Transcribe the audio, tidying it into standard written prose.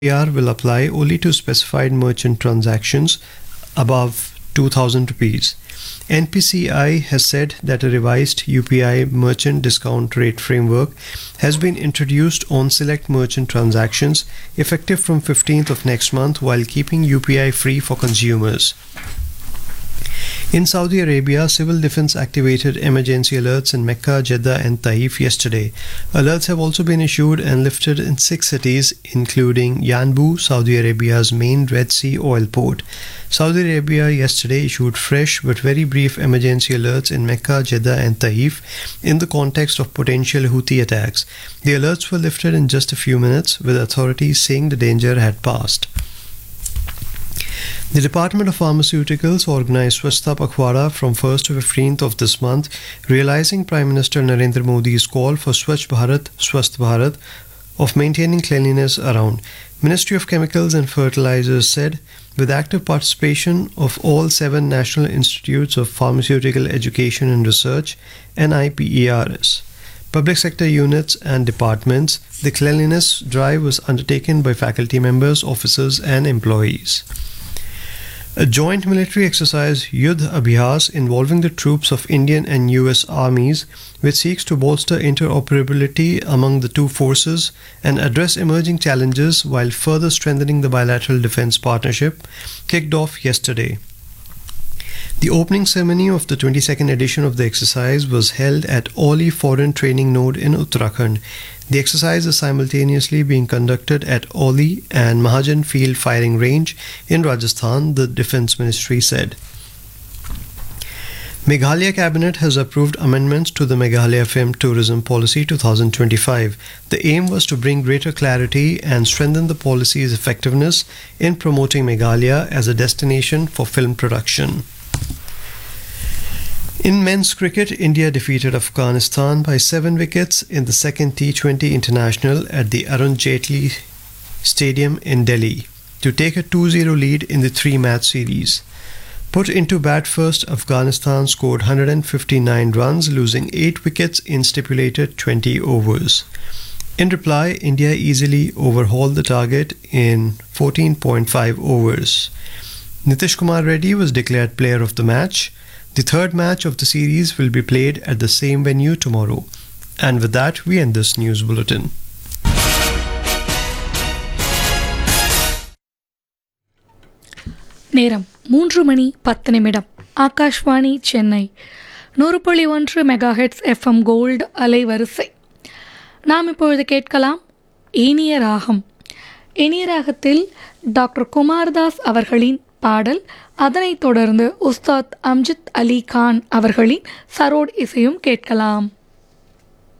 UPR will apply only to specified merchant transactions above 2,000 rupees. NPCI has said that a revised UPI merchant discount rate framework has been introduced on select merchant transactions effective from 15th of next month while keeping UPI free for consumers. In Saudi Arabia, Civil Defense activated emergency alerts in Mecca, Jeddah and Taif yesterday. Alerts have also been issued and lifted in 6 cities, including Yanbu, Saudi Arabia's main Red Sea oil port. Saudi Arabia yesterday issued fresh but very brief emergency alerts in Mecca, Jeddah and Taif in the context of potential Houthi attacks. The alerts were lifted in just a few minutes, with authorities saying the danger had passed. The Department of Pharmaceuticals organized Swasthta Pakhwara from 1st to 15th of this month, realizing Prime Minister Narendra Modi's call for Swachh Bharat, Swasth Bharat of maintaining cleanliness around. Ministry of Chemicals and Fertilizers said, with active participation of all 7 National Institutes of Pharmaceutical Education and Research, NIPERS, public sector units and departments, the cleanliness drive was undertaken by faculty members, officers and employees. A joint military exercise, Yudh Abhyas, involving the troops of Indian and US armies, which seeks to bolster interoperability among the two forces and address emerging challenges while further strengthening the bilateral defense partnership, kicked off yesterday. The opening ceremony of the 22nd edition of the exercise was held at Oli Foreign Training Node in Uttarakhand. The exercise is simultaneously being conducted at Oli and Mahajan Field Firing Range in Rajasthan, the Defence Ministry said. Meghalaya Cabinet has approved amendments to the Meghalaya Film Tourism Policy 2025. The aim was to bring greater clarity and strengthen the policy's effectiveness in promoting Meghalaya as a destination for film production. In men's cricket, India defeated Afghanistan by 7 wickets in the second T20 International at the Arun Jaitley Stadium in Delhi to take a 2-0 lead in the 3-match series. Put into bat first, Afghanistan scored 159 runs, losing 8 wickets in stipulated 20 overs. In reply, India easily overhauled the target in 14.5 overs. Nitish Kumar Reddy was declared player of the match. The third match of the series will be played at the same venue tomorrow. And with that, we end this news bulletin. நேரம் 3:10 Akashvani Chennai 100.1 megahertz FM gold அலைவரிசை. நாம் இப்பொழுது கேட்கலாம் இனிய ராகம். இனிய ராகத்தில் doctor Kumar Das அவர்களின் பாடல், அதனைத் தொடர்ந்து உஸ்தாத் அம்ஜத் அலி கான் அவர்களின் சரோட் இசையும் கேட்கலாம்.